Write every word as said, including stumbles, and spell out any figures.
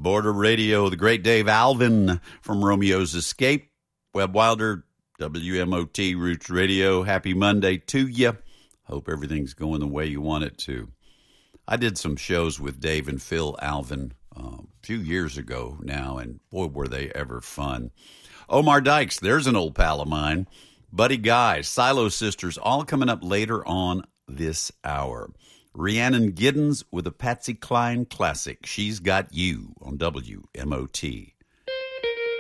Border Radio, the great Dave Alvin from Romeo's Escape. Webb Wilder, W M O T Roots Radio. Happy Monday to you. Hope everything's going the way you want it to. I did some shows with Dave and Phil Alvin uh, a few years ago now, and boy, were they ever fun. Omar Dykes, there's an old pal of mine. Buddy Guy, Silo Sisters, all coming up later on this hour. Rhiannon Giddens with a Patsy Cline classic, She's Got You, on W M O T.